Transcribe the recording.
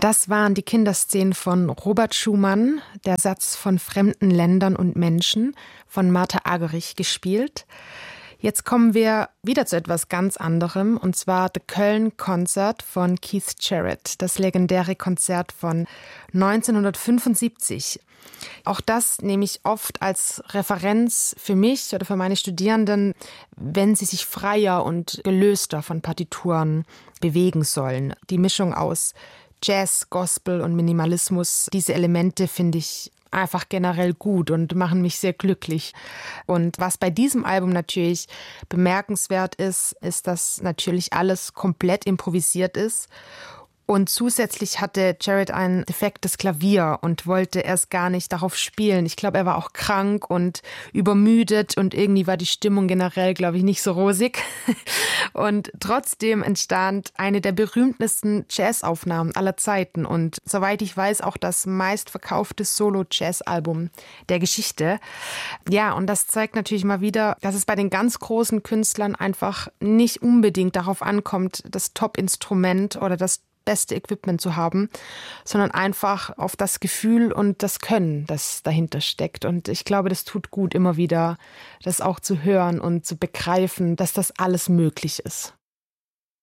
Das waren die Kinderszenen von Robert Schumann, der Satz von fremden Ländern und Menschen, von Martha Argerich gespielt. Jetzt kommen wir wieder zu etwas ganz anderem, und zwar The Köln Concert von Keith Jarrett, das legendäre Konzert von 1975. Auch das nehme ich oft als Referenz für mich oder für meine Studierenden, wenn sie sich freier und gelöster von Partituren bewegen sollen. Die Mischung aus Jazz, Gospel und Minimalismus, diese Elemente finde ich einfach generell gut und machen mich sehr glücklich. Und was bei diesem Album natürlich bemerkenswert ist, ist, dass natürlich alles komplett improvisiert ist. Und zusätzlich hatte Jarrett ein defektes Klavier und wollte erst gar nicht darauf spielen. Ich glaube, er war auch krank und übermüdet und irgendwie war die Stimmung generell, glaube ich, nicht so rosig. Und trotzdem entstand eine der berühmtesten Jazzaufnahmen aller Zeiten und soweit ich weiß auch das meistverkaufte Solo-Jazz-Album der Geschichte. Ja, und das zeigt natürlich mal wieder, dass es bei den ganz großen Künstlern einfach nicht unbedingt darauf ankommt, das Top-Instrument oder das beste Equipment zu haben, sondern einfach auf das Gefühl und das Können, das dahinter steckt. Und ich glaube, das tut gut, immer wieder das auch zu hören und zu begreifen, dass das alles möglich ist.